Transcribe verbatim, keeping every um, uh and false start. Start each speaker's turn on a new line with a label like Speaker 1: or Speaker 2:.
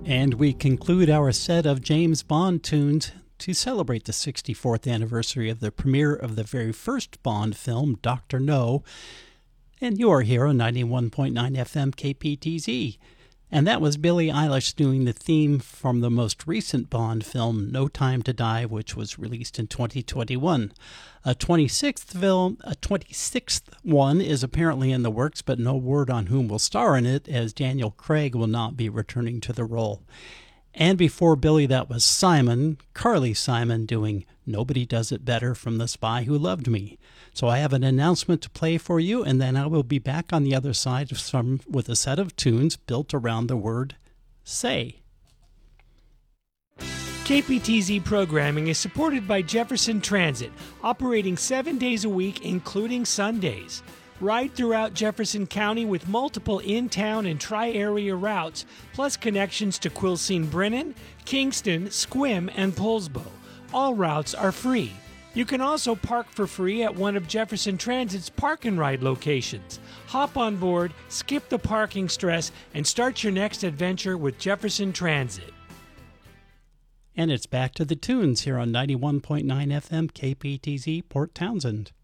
Speaker 1: And we conclude our set of James Bond tunes to celebrate the sixty-fourth anniversary of the premiere of the very first Bond film, Doctor No, and your hero, ninety-one point nine F M K P T Z. And that was Billie Eilish doing the theme from the most recent Bond film, No Time to Die, which was released in twenty twenty-one. A twenty-sixth film, a twenty-sixth one is apparently in the works, but no word on whom will star in it, as Daniel Craig will not be returning to the role. And before Billie, that was Simon, Carly Simon, doing Nobody Does It Better from The Spy Who Loved Me. So I have an announcement to play for you, and then I will be back on the other side of some, with a set of tunes built around the word say.
Speaker 2: K P T Z programming is supported by Jefferson Transit, operating seven days a week, including Sundays. Ride throughout Jefferson County with multiple in-town and tri-area routes, plus connections to Quilcene-Brennan, Kingston, Sequim, and Poulsbo. All routes are free. You can also park for free at one of Jefferson Transit's park and ride locations. Hop on board, skip the parking stress, and start your next adventure with Jefferson Transit.
Speaker 1: And it's back to the tunes here on ninety-one point nine F M K P T Z Port Townsend.